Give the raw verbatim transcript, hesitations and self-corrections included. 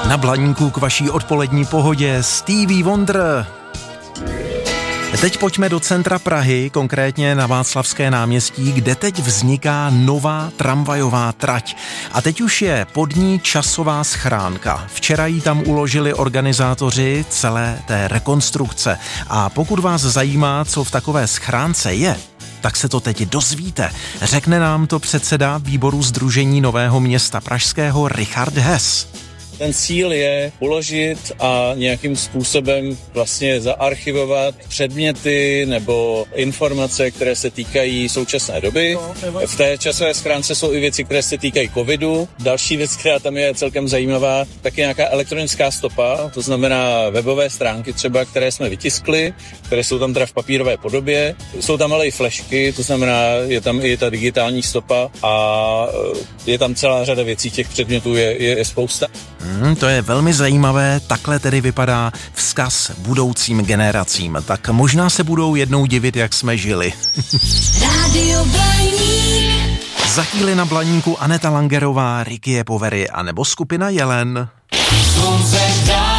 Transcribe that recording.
Na Blaníku k vaší odpolední pohodě Stevie Wonder. Teď pojďme do centra Prahy, konkrétně na Václavské náměstí, kde teď vzniká nová tramvajová trať. A teď už je pod ní časová schránka. Včera ji tam uložili organizátoři celé té rekonstrukce. A pokud vás zajímá, co v takové schránce je, tak se to teď dozvíte. Řekne nám to předseda výboru Sdružení Nového Města Pražského Richard Hess. Ten cíl je uložit a nějakým způsobem vlastně zaarchivovat předměty nebo informace, které se týkají současné doby. V té časové schránce jsou i věci, které se týkají covidu. Další věc, která tam je celkem zajímavá, tak je nějaká elektronická stopa, to znamená webové stránky třeba, které jsme vytiskli, které jsou tam teda v papírové podobě. Jsou tam ale i flešky, to znamená, je tam i ta digitální stopa a je tam celá řada věcí, těch předmětů je, je, je spousta. Hmm, to je velmi zajímavé, takhle tedy vypadá vzkaz budoucím generacím. Tak možná se budou jednou divit, jak jsme žili. Rádio Blaník. Za chvíli na Blaníku Aneta Langerová, Ricky Povery a nebo skupina Jelen. Slunce dá